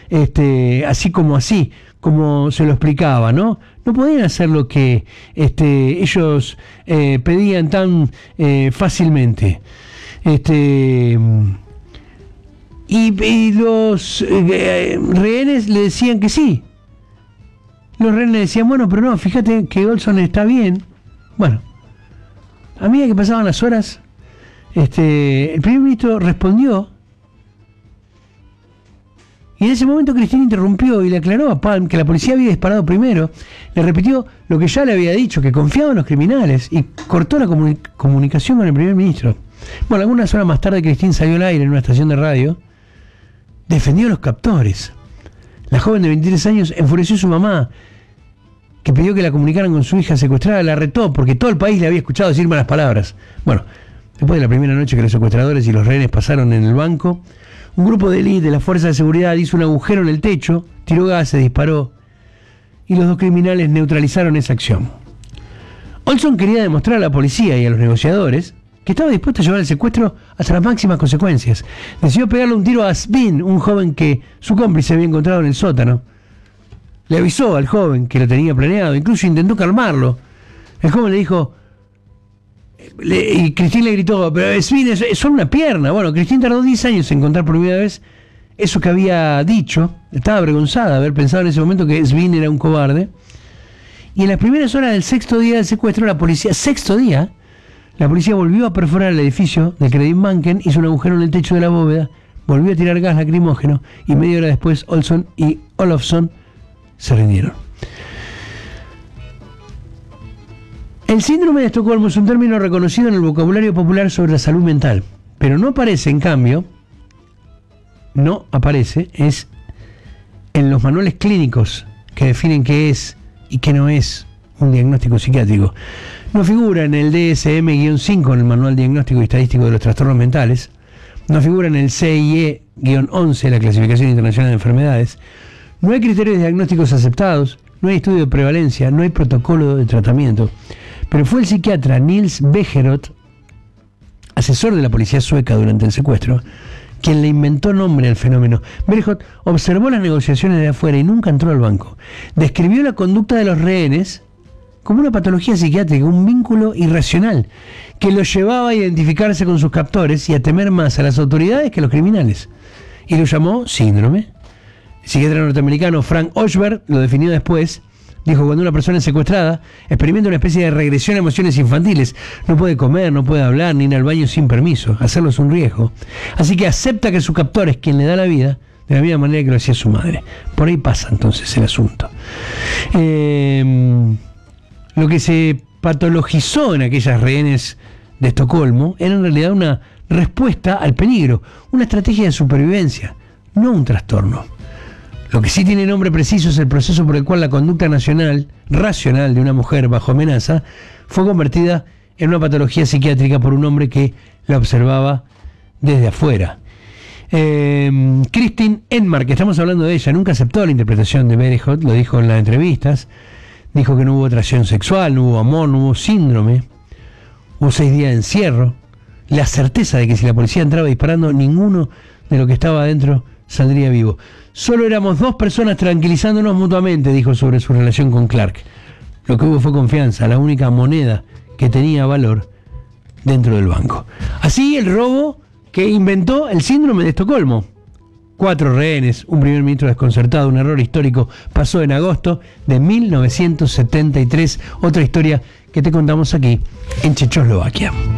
así como se lo explicaba, ¿no? No podían hacer lo que ellos pedían tan fácilmente. Y los rehenes le decían que sí. Los rehenes le decían, bueno, pero no, fíjate que Olson está bien. Bueno, a medida que pasaban las horas, el primer ministro respondió. Y en ese momento Cristina interrumpió y le aclaró a Palm que la policía había disparado primero. Le repitió lo que ya le había dicho, que confiaba en los criminales, y cortó la comunicación con el primer ministro. Bueno, algunas horas más tarde Cristina salió al aire en una estación de radio. Defendió a los captores. La joven de 23 años enfureció a su mamá, que pidió que la comunicaran con su hija secuestrada. La retó porque todo el país le había escuchado decir malas palabras. Bueno, después de la primera noche que los secuestradores y los rehenes pasaron en el banco, un grupo de élite de la fuerza de seguridad hizo un agujero en el techo, tiró gases, disparó, y los dos criminales neutralizaron esa acción. Olson quería demostrar a la policía y a los negociadores que estaba dispuesto a llevar el secuestro hasta las máximas consecuencias. Decidió pegarle un tiro a Svin, un joven que su cómplice había encontrado en el sótano. Le avisó al joven que lo tenía planeado, incluso intentó calmarlo. El joven le dijo, y Cristina le gritó, pero Svin es solo una pierna. Bueno, Cristina tardó 10 años en contar por primera vez eso que había dicho. Estaba avergonzada de haber pensado en ese momento que Svin era un cobarde. Y en las primeras horas del sexto día del secuestro, la policía volvió a perforar el edificio de Credit Manken, hizo un agujero en el techo de la bóveda, volvió a tirar gas lacrimógeno, y media hora después Olson y Olofsson se rindieron. El síndrome de Estocolmo es un término reconocido en el vocabulario popular sobre la salud mental, pero no aparece, en cambio, es en los manuales clínicos que definen qué es y qué no es un diagnóstico psiquiátrico. No figura en el DSM-5, en el Manual Diagnóstico y Estadístico de los Trastornos Mentales. No figura en el CIE-11, la Clasificación Internacional de Enfermedades. No hay criterios diagnósticos aceptados, no hay estudio de prevalencia, no hay protocolo de tratamiento. Pero fue el psiquiatra Nils Bejerot, asesor de la policía sueca durante el secuestro, quien le inventó nombre al fenómeno. Bejerot observó las negociaciones de afuera y nunca entró al banco. Describió la conducta de los rehenes como una patología psiquiátrica, un vínculo irracional que los llevaba a identificarse con sus captores y a temer más a las autoridades que a los criminales. Y lo llamó síndrome. El psiquiatra norteamericano Frank Ochberg lo definió después. Dijo, cuando una persona es secuestrada, experimenta una especie de regresión a emociones infantiles. No puede comer, no puede hablar, ni ir al baño sin permiso. Hacerlo es un riesgo. Así que acepta que su captor es quien le da la vida, de la misma manera que lo hacía su madre. Por ahí pasa entonces el asunto. Lo que se patologizó en aquellas rehenes de Estocolmo era en realidad una respuesta al peligro, una estrategia de supervivencia, no un trastorno. Lo que sí tiene nombre preciso es el proceso por el cual la conducta racional de una mujer bajo amenaza fue convertida en una patología psiquiátrica por un hombre que la observaba desde afuera. Kristin Enmark, que estamos hablando de ella, nunca aceptó la interpretación de Bejerot, lo dijo en las entrevistas. Dijo que no hubo atracción sexual, no hubo amor, no hubo síndrome. Hubo 6 días de encierro. La certeza de que si la policía entraba disparando, ninguno de los que estaba adentro saldría vivo. Solo éramos 2 personas tranquilizándonos mutuamente, dijo sobre su relación con Clark. Lo que hubo fue confianza, la única moneda que tenía valor dentro del banco. Así el robo que inventó el síndrome de Estocolmo. 4 rehenes, un primer ministro desconcertado, un error histórico, pasó en agosto de 1973. Otra historia que te contamos aquí en Checoslovaquia.